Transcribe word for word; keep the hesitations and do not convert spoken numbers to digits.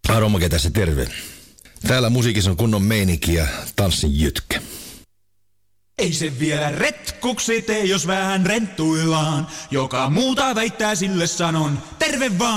Aromake tässä terve. Täällä musiikissa on kunnon meininki ja tanssin jytkä. Ei se vielä retkuksi tee, jos vähän renttuillaan. Joka muuta väittää, sille sanon terve vaan.